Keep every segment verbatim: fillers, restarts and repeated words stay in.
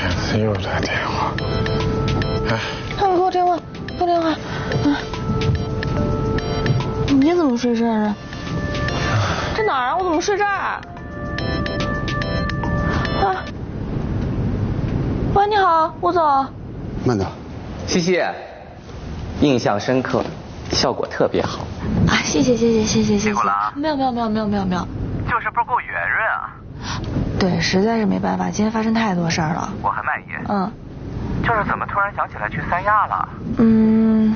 骗子又来电话。哎， 他给我电话，给我电话。啊，你怎么睡这儿啊？这哪儿啊？我怎么睡这儿？啊！喂，你好，吴总。 慢点。 西西，印象深刻，效果特别好。 啊，谢谢谢谢谢谢谢谢。 辛苦了啊。 没有没有没有没有没有没有。 就是不够圆润啊。 对，实在是没办法，今天发生太多事儿了。 我很满意。 嗯。 就是怎么突然想起来去三亚了？ 嗯。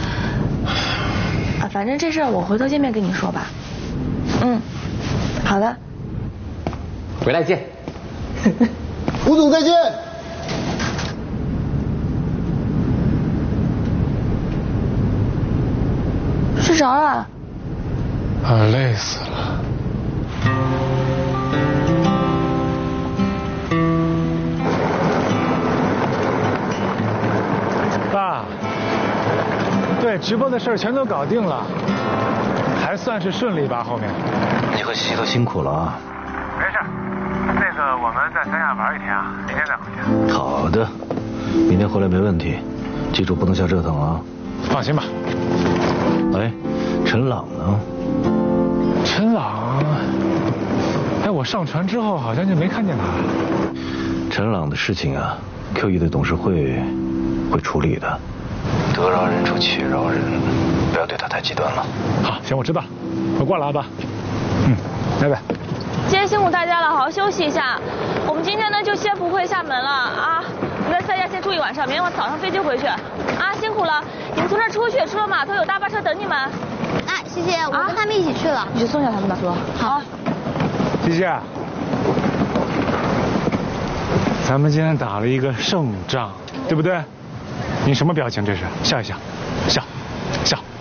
啊，反正这事儿我回头见面跟你说吧。嗯。好的。 回来见。 吴总再见。 睡着了。 啊，累死了。 爸，对，直播的事儿全都搞定了，还算是顺利吧？后面。 你和西西都辛苦了啊。 没事，那个我们在三亚玩一天啊，明天再回去。 好的，明天回来没问题，记住不能瞎折腾啊。 放心吧。 哎，陈朗呢？ 陈朗，哎，我上船之后好像就没看见他。 陈朗的事情啊 ，Q E 的董事会会处理的。得饶人处且饶人，不要对他太极端了。 好，行，我知道了，我挂了啊，爸。嗯，拜拜。 今天辛苦大家了，好好休息一下。我们今天呢就先不会厦门了啊，你在三亚先住一晚上，明天早上飞机回去。啊，辛苦了，你们从这儿出去，出了码头有大巴车等你们。 哎，西西，我跟他们一起去了。 你去送下他们吧，说。好。 西西，咱们今天打了一个胜仗，对不对？你什么表情这是？笑一笑，笑，笑。